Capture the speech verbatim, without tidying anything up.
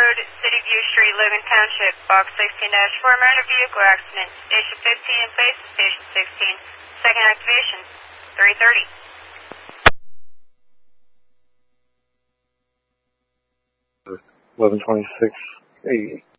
Road, City View Street, Logan Township, Box sixteen dash four, motor vehicle accident. Station fifteen in place, Station sixteen. Second activation, three thirty. eleven twenty-six eighty.